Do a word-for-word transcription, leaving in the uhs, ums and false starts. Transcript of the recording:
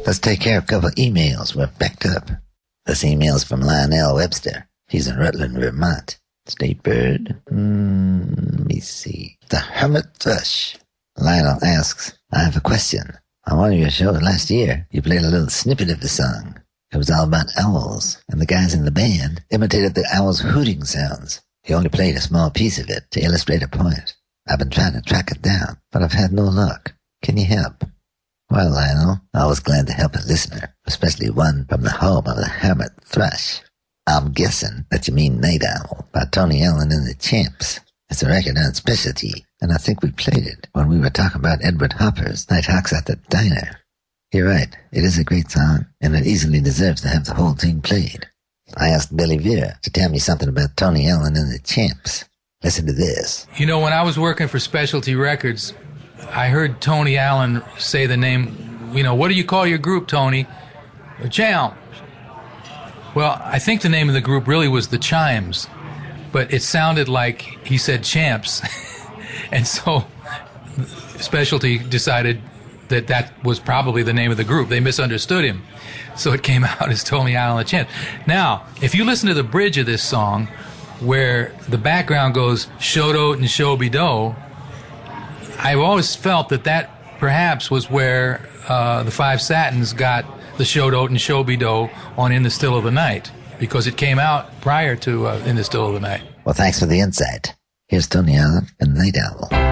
Let's take care of a couple emails. We're backed up. This email's from Lionel Webster. He's in Rutland, Vermont. State bird? Mm, let me see. The Hermit Thrush. Lionel asks, I have a question. On one of your shows last year, you played a little snippet of the song. It was all about owls, and the guys in the band imitated the owls' hooting sounds. You only played a small piece of it to illustrate a point. I've been trying to track it down, but I've had no luck. Can you help? Well, Lionel, always glad to help a listener, especially one from the home of the Hermit Thrush. I'm guessing that you mean Night Owl by Tony Allen and the Champs. It's a record on Specialty, and I think we played it when we were talking about Edward Hopper's Nighthawks at the Diner. You're right, it is a great song, and it easily deserves to have the whole thing played. I asked Billy Vera to tell me something about Tony Allen and the Champs. Listen to this. You know, when I was working for Specialty Records, I heard Tony Allen say the name, you know, what do you call your group, Tony? Champs. Well, I think the name of the group really was the Chimes, but it sounded like he said Champs. And so Specialty decided that that was probably the name of the group. They misunderstood him. So it came out as Tony Allen and the Champs. Now, if you listen to the bridge of this song, where the background goes shodo and shoby-do, I've always felt that that perhaps was where uh, the Five Satins got the shodo and shoby-do on In the Still of the Night, because it came out prior to uh, In the Still of the Night. Well, thanks for the insight. Here's Tony Allen and Night Owl.